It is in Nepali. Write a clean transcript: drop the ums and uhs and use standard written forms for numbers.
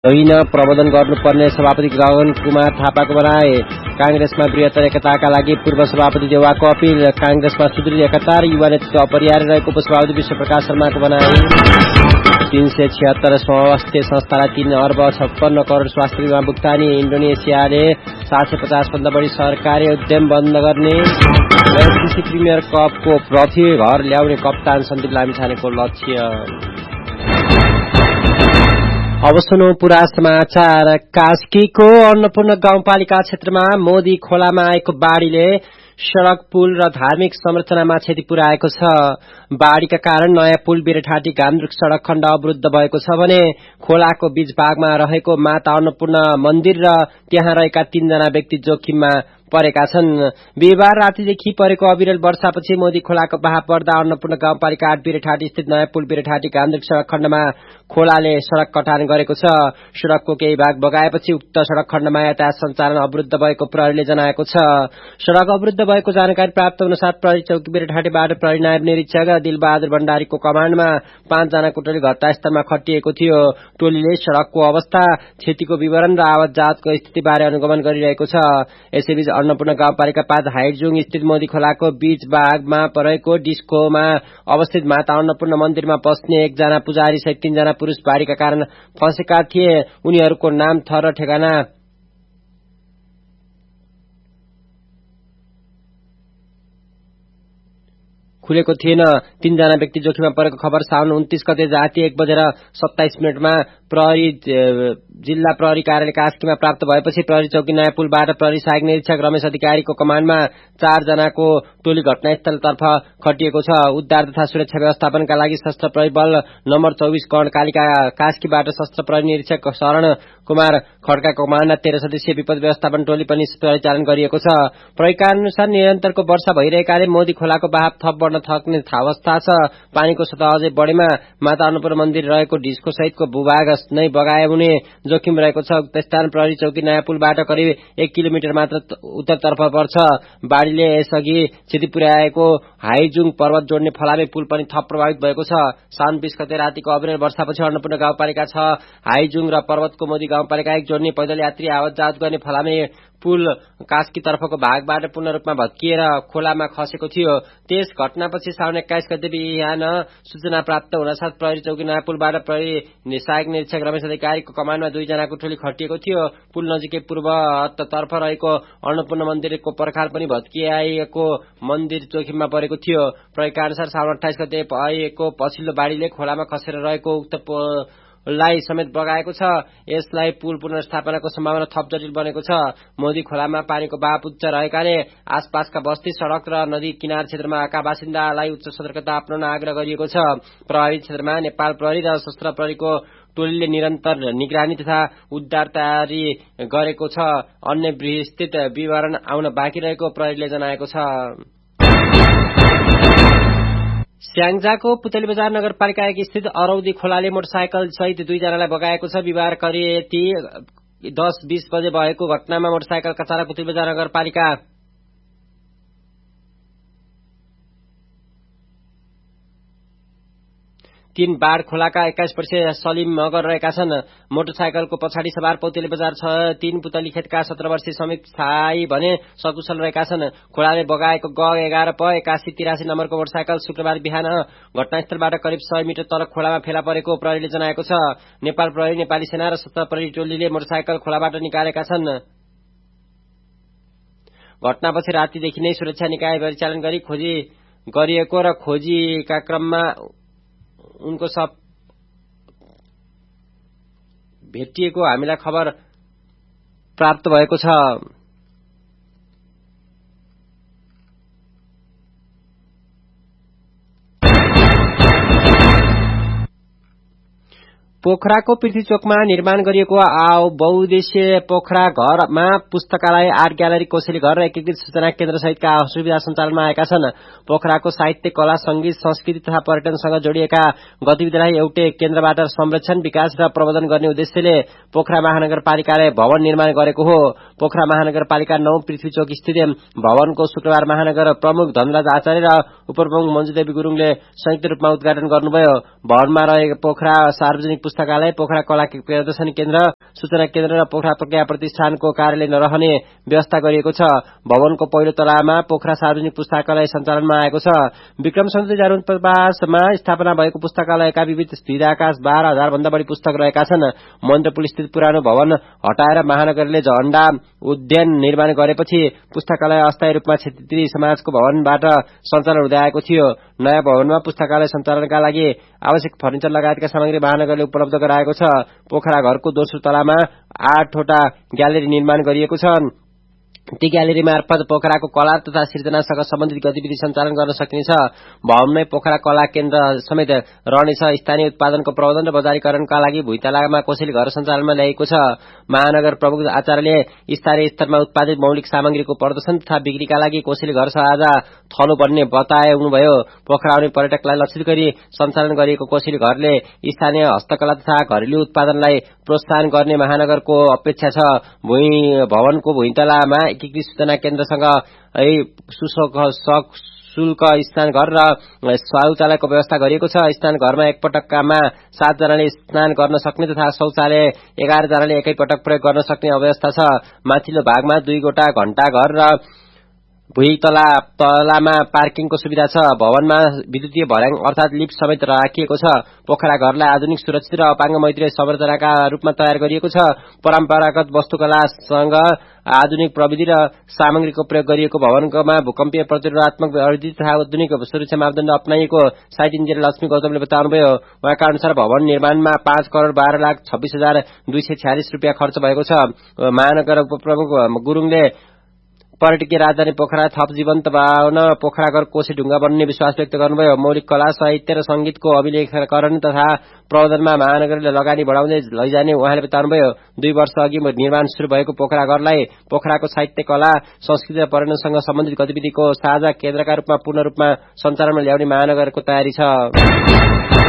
होइन प्रबन्धन गर्नुपर्ने सभापति गगन कुमार थापाको भनाए। कांग्रेसमा बृहत्तर एकताका लागि पूर्व सभापति देउवाको अपील। कांग्रेसमा सुदृढ एकता र युवा नेतृत्व अपरिहार्य रहेको उपसभापति विश्वप्रकाश शर्माको भनाए। 376 स्वास्थ्य संस्थालाई 3 अर्ब 56 करोड़ स्वास्थ्य बीमा भुक्तानी। इन्डोनेसियाले 750 भन्दा बढी सरकारी उद्यम बन्द गर्ने। आइसिसी प्रिमियर कपको ट्रफी घर ल्याउने कप्तान सन्दीप लामिछानेको लक्ष्य। अब सुनौ पूरा समाचार। कास्कीको अन्नपूर्ण गाउँपालिका क्षेत्रमा मोदी खोलामा आएको बाढ़ीले सड़क, पुल र धार्मिक संरचनामा क्षति पुर्याएको छ। बाढ़ीका कारण नयाँ पुल बिरठाटी गान्द्रुक सड़क खण्ड अवरुद्ध भएको छ भने खोलाको बीच भागमा रहेको माता अन्नपूर्ण मन्दिर र त्यहाँ रहेका 3 जना व्यक्ति जोखिममा परेका छन्। बिहीबार रातिदेखि परेको अविरल वर्षापछि मोदी खोलाको बहाव बढ्दा अन्नपूर्ण गाउँपालिका 8 बिरठाटी स्थित नयाँ पुल बिरठाटी गान्द्रुक सड़क खण्डमा खोलाले सड़क कटान गरेको छ। सड़कको केही भाग बगाएपछि उक्त सड़क खण्डमा यातायात सञ्चालन अवरुद्ध भएको प्रहरीले जनाएको छ। सड़क अवरुद्ध भएको जानकारी प्राप्त हुनसाथ प्रहरी चौकी बिरठाटीबाट प्रहरी नायब निरीक्षक दिलबहादुर भण्डारीको कमाण्डमा 5 जनाको टोली घटनास्थलमा खटिएको थियो। टोलीले सड़कको अवस्था, क्षतिको विवरण र आवत जातको स्थितिबारे अनुगमन गरिरहेको छ। यसैबीच अन्नपूर्ण गाउँपालिका 5 हाइटजुङ स्थित मोदी खोलाको बीच भागमा परेको डिस्कोमा अवस्थित माता अन्नपूर्ण मन्दिरमा बस्ने 1 जना पुजारी सहित 3 जना पुरुष बाढ़ीका कारण फँसेका थिए। उनीहरूको नाम, थर र ठेगाना खुलेको थिएन। 3 जना व्यक्ति जोखिममा परेको खबर साउन 29 गते राति 1:27 प्रहरी जिल्ला प्रहरी कार्यालय कास्कीमा प्राप्त भएपछि प्रहरी चौकी नयाँ पुलबाट प्रहरी सहायक निरीक्षक रमेश अधिकारीको कमाण्डमा 4 जनाको टोली घटनास्थलतर्फ खटिएको छ। उद्धार तथा सुरक्षा व्यवस्थापनका लागि सशस्त्र प्रहरी बल नम्बर 24 कर्णकालिका कास्कीबाट सशस्त्र प्रहरी निरीक्षक शरण कुमार खड्का कमाण्डमा 13 सदस्यीय विपद व्यवस्थापन टोली पनि परिचालन गरिएको छ। प्रहरीका अनुसार निरन्तरको वर्षा भइरहेकाले मोदी खोलाको बहाव थप बढ्न सक्ने अवस्था छ। पानीको सतह अझै बढेमा माता अन्नपूर्ण मन्दिर रहेको डिस्को सहितको भूभाग नै बगाए हुने जोखिम रहेको छ। उक्त स्थान प्रहरी चौकी नयाँ पुलबाट करिब 1 किलोमिटर मात्र उत्तरतर्फ पर्छ। बाढ़ीले यसअघि क्षति पुर्याएको हाइजुङ पर्वत जोड्ने फलामे पुल पनि थप प्रभावित भएको छ। साउन 20 गते रातिको अविरल वर्षापछि अन्नपूर्ण गाउँपालिका 6 हाइजुङ र पर्वतको मोदी गाउँपालिका 1 जोड्ने पैदल यात्री आवत जात गर्ने फलामे पुल कास्की तर्फको भागबाट पूर्ण रूपमा भत्किएर खोलामा खसेको थियो। त्यस घटनापछि साउन 21 गते बिहान सूचना प्राप्त हुनसाथ प्रहरी चौकी नयाँ पुलबाट प्रहरी सहायक निरीक्षक रमेश अधिकारीको कमाण्डमा 2 जनाको टोली खटिएको थियो। पुल नजिकै पूर्वतर्फ रहेको अन्नपूर्ण मन्दिरको पर्खाल पनि भत्किएको मन्दिर जोखिममा परेको थियो। प्रहरीका अनुसार साउन 28 गते भएको पछिल्लो बाढ़ीले खोलामा खसेर रहेको उक्त लाई समेत बगाएको छ। यसलाई पुल पुनर्स्थापनाको सम्भावना थप जटिल बनेको छ। मोदी खोलामा पानीको बहाव उच्च रहेकाले आसपासका बस्ती, सड़क र नदी किनार क्षेत्रमाका बासिन्दालाई उच्च सतर्कता अपनाउन आग्रह गरिएको छ। प्रहरी क्षेत्रमा नेपाल प्रहरी र सशस्त्र प्रहरीको टोलीले निरन्तर निगरानी तथा उद्धार तयारी गरेको छ। अन्य विस्तृत विवरण आउन बाँकी रहेको प्रहरीले जनाएको छ। स्याङ्जाको पुतली बजार नगरपालिका 1 स्थित अरौदी खोलाले मोटरसाइकल सहित 2 जनालाई बगाएको छ। बिहीबार करिब 10-20 बजे भएको घटनामा मोटरसाइकल कचारा पुतली बजार नगरपालिका 3 बाढ़ खोलाका 21 वर्षीय सलिम मगर रहेका छन्। मोटरसाइकलको पछाडि सवार पौतेली बजार 3 पुतली खेतका 17 वर्षीय समीप छाई भने सकुशल रहेका छन्। खोलाले बगाएको ग 11 प 8183 नम्बरको मोटरसाइकल शुक्रबार बिहान घटनास्थलबाट करिब 100 मिटर तल खोलामा फेला परेको प्रहरीले जनाएको छ। नेपाल प्रहरी, नेपाली सेना र सशस्त्र प्रहरी टोलीले मोटरसाइकल खोलाबाट निकालेका छन्। घटनापछि रातिदेखि नै सुरक्षा निकाय परिचालन गरी खोजी गरिएको र खोजीका क्रममा उनको शव भेटिएको हामीलाई खबर प्राप्त भएको छ। पोखराको पृथ्वीचोकमा निर्माण गरिएको बहुउद्देश्य पोखरा घरमा पुस्तकालय, आर्ट ग्यालरी, कोसेली घर र एकीकृत सूचना केन्द्र सहितका सुविधा सञ्चालनमा आएका छन्। पोखराको साहित्य, कला, संगीत, संस्कृति तथा पर्यटनसँग जोडिएका गतिविधिलाई एउटै केन्द्रबाट संरक्षण, विकास र प्रबन्धन गर्ने उद्देश्यले पोखरा महानगरपालिकाले भवन निर्माण गरेको हो। पोखरा महानगरपालिका 9 पृथ्वीचोक स्थित भवनको शुक्रबार महानगर प्रमुख धनराज आचार्य र उपप्रमुख मञ्जुदेवी गुरुङले संयुक्त रूपमा उद्घाटन गर्नुभयो। भवनमा रहेको पोखरा सार्वजनिक पुस्तकालय, पोखरा कला प्रदर्शनी केन्द्र, सूचना केन्द्र र पोखरा प्रज्ञा प्रतिष्ठानको कार्यालय नरहने व्यवस्था गरिएको छ। भवनको पहिलो तलामा पोखरा सार्वजनिक पुस्तकालय सञ्चालनमा आएको छ। विक्रम सम्वत 2049 मा स्थापना भएको पुस्तकालयका विविध विधाका 12,000 भन्दा बढी पुस्तक रहेका छन्। महेन्द्रपुल स्थित पुरानो भवन हटाएर महानगरले झण्डा उद्यान निर्माण गरेपछि पुस्तकालय अस्थायी रूपमा क्षेत्रीय समाजको भवनबाट सञ्चालन हुँदै आएको थियो। नयाँ भवनमा पुस्तकालय सञ्चालनका लागि आवश्यक फर्निचर लगायतका सामग्री महानगरले उपलब्ध गराएको छ। पोखरा घरको दोस्रो तलामा 8 वटा ग्यालरी निर्माण गरिएको छ। ती ग्यालरी मार्फत पोखराको कला तथा सृजनासँग सम्बन्धित गतिविधि सञ्चालन गर्न सकिनेछ। भवनमै पोखरा कला केन्द्र समेत रहनेछ। स्थानीय उत्पादनको प्रबन्धन र बजारीकरणका लागि भुइँतलामा कोसेली घर सञ्चालनमा ल्याएको छ। महानगर प्रमुख आचार्यले स्थानीय स्तरमा उत्पादित मौलिक सामग्रीको प्रदर्शन तथा बिक्रीका लागि कोसेली घर साझा थलो बन्ने बताउनुभयो। पोखरा आउने पर्यटकलाई लक्षित गरी सञ्चालन गरिएको कोसेली घरले स्थानीय हस्तकला तथा घरेलु उत्पादनलाई प्रोत्साहन गर्ने महानगरको अपेक्षा छ। भवनको भुइँतलामा एकीकृत सूचना केन्द्रसँग शुल्क स्नान घर र शौचालयको व्यवस्था गरिएको छ। स्नान घरमा एकपटकमा 7 जनाले स्नान गर्न सक्ने तथा शौचालय 11 जनाले एकैपटक प्रयोग गर्न सक्ने अवस्था छ। माथिल्लो भागमा 2 वटा घण्टा घर र तलामा पार्किङको सुविधा छ। भवनमा विद्युतीय भर्याङ अर्थात लिफ्ट समेत राखिएको छ। पोखरा घरलाई आधुनिक, सुरक्षित र अपाङ्ग मैत्री संरचनाका रूपमा तयार गरिएको छ। परम्परागत वस्तुकलासँग आधुनिक प्रविधि र सामग्रीको प्रयोग गरिएको भवनमा भूकम्पीय प्रतिरोधात्मक अवधि तथा आधुनिक सुरक्षा मापदण्ड अपनाइएको साइट इन्जिनियर लक्ष्मी गौतमले बताउनुभयो। उहाँका अनुसार भवन निर्माणमा 5,12,26,246 रुपियाँ खर्च भएको छ। महानगर उपप्रमुख गुरुङले पर्यटकीय राजधानी पोखरा थप जीवन्त बनाउन पोखराघर कोशी ढुङ्गा बन्ने विश्वास व्यक्त गर्नुभयो। मौलिक कला, साहित्य र संगीतको अभिलेखकरण तथा प्रबन्धनमा महानगरले लगानी बढाउँदै लैजाने उहाँले बताउनुभयो। 2 वर्ष अघि निर्माण शुरू भएको पोखराघरलाई पोखराको साहित्य, कला, संस्कृति र पर्यटनसँग सम्बन्धित गतिविधिको साझा केन्द्रका रूपमा पूर्ण रूपमा सञ्चालनमा ल्याउने महानगरको तयारी छ।